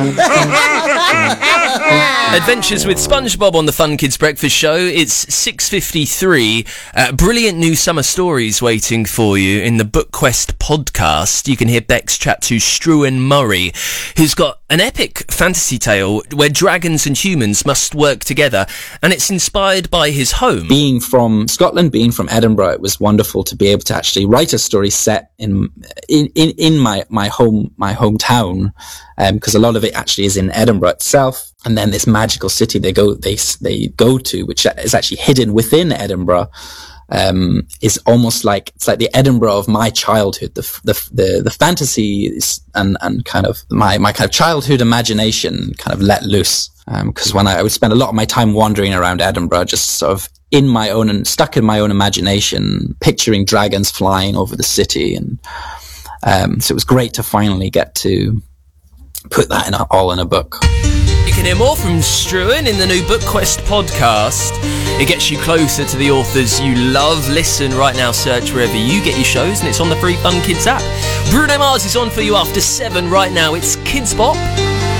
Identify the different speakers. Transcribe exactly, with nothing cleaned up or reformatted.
Speaker 1: Adventures with SpongeBob on the Fun Kids Breakfast Show. It's six fifty-three. Uh, brilliant new summer stories waiting for you in the Book Quest podcast. You can hear Bex chat to Struan Murray, who's got an epic fantasy tale where dragons and humans must work together, and it's inspired by his home.
Speaker 2: Being from Scotland, being from Edinburgh, it was wonderful to be able to actually write a story set in in in, in my my home my hometown, because um, a lot of it actually is in Edinburgh itself. And then this magical city they go they they go to, which is actually hidden within Edinburgh, um, is almost like it's like the Edinburgh of my childhood. The the the, the fantasy is, and and kind of my my kind of childhood imagination kind of let loose. Because um, when I, I would spend a lot of my time wandering around Edinburgh, just sort of in my own and stuck in my own imagination, picturing dragons flying over the city, and um, so it was great to finally get to put that in a, all in a book.
Speaker 1: You can hear more from Struan in the new Book Quest podcast. It gets you closer to the authors you love. Listen right now, search wherever you get your shows, and it's on the free Fun Kids app. Bruno Mars is on for you after seven right now. It's Kids Bop.